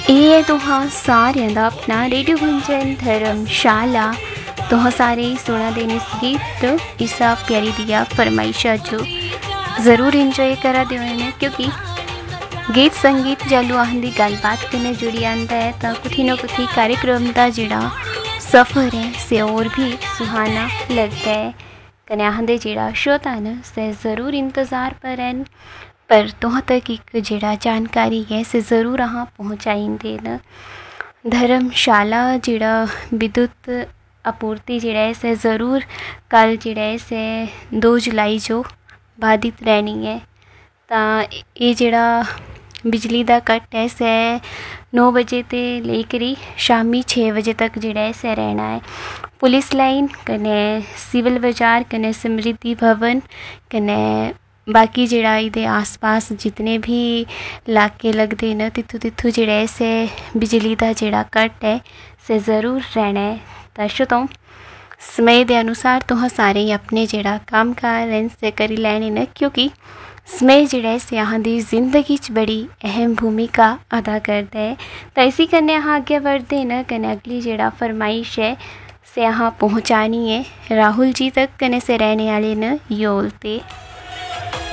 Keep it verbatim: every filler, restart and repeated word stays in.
ਇਹ ਹੈ ਤੁਹਾਂ ਸਾਰਿਆਂ ਦਾ ਆਪਣਾ रेडियो गुंजन धर्मशाला। तुह सारे सुना देने गीत इसा प्यारी दिया फरमाइशा जो ज़रूर इंजॉय करा देने, क्योंकि गीत संगीत जालू आहन दी गलबात करने जुड़ी आंदा है तो कुछ न कुछ कार्यक्रम का जिड़ा सफ़र है से और भी सुहाना लगता है। कने आहन दे जिड़ा श्रोता न से ज़रूर इंतज़ार पर हैं, पर तुह तक एक जिड़ा जानकारी है से ज़रूर अहाँ पहुँचाइंदे न। धर्मशाला जिड़ा विद्युत आपूर्ति जिड़ा है से ज़रूर कल जिड़ा है से दो जुलाई जो बाधित रहनी है। तो ये जिड़ा बिजली का कट है से नौ बजे ते लेकर शामी छः बजे तक जिड़ा है से रहना है। पुलिस लाइन कने सिविल बाजार कने समृद्धि भवन कने बाकी जिड़ा इहदे आस पास जितने भी इलाके लगते न तिथु तिथु जिड़ा है से बिजली का जिड़ा कट है से ज़रूर रहना है। तो श्रोताओ समय के अनुसार तुह सारे ही अपने जिड़ा काम कार से करी लैने न, क्योंकि समय जिड़ा है से यहाँ दी जिंदगी च बड़ी अहम भूमिका अदा करता है। तो इसी कन्ने यहाँ आगे बढ़ते न कने अगली जिड़ा फरमाइश है से यहाँ पहुँचानी है राहुल जी तक कने से रहने वाले न योलते।